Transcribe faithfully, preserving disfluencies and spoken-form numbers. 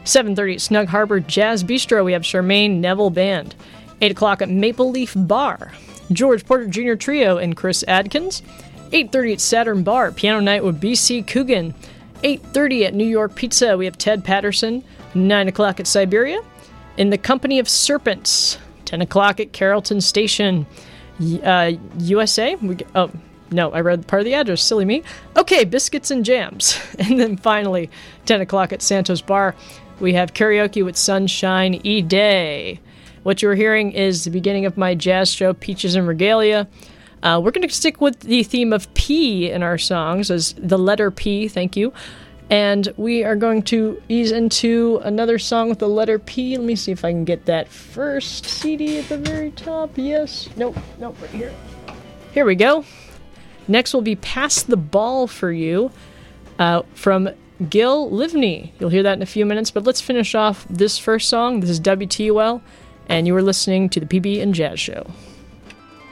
seven thirty at Snug Harbor Jazz Bistro, we have Charmaine Neville Band. eight o'clock at Maple Leaf Bar, George Porter Junior Trio and Chris Adkins. eight thirty at Saturn Bar, piano night with B C Coogan. eight thirty at New York Pizza, we have Ted Patterson. nine o'clock at Siberia, In the Company of Serpents. ten o'clock at Carrollton Station, uh, U S A. We, oh, no, I read part of the address. Silly me. Okay, Biscuits and Jams. And then finally, ten o'clock at Santos Bar, we have karaoke with Sunshine E-Day. What you're hearing is the beginning of my jazz show, Peaches and Regalia. Uh, we're going to stick with the theme of P in our songs, as the letter P, thank you. And we are going to ease into another song with the letter P. Let me see if I can get that first C D at the very top. Yes. Nope. Nope. Right here. Here we go. Next will be Pass the Ball for You uh, from Gil Livney. You'll hear that in a few minutes, but let's finish off this first song. This is W T U L, and you are listening to the P B and Jazz Show.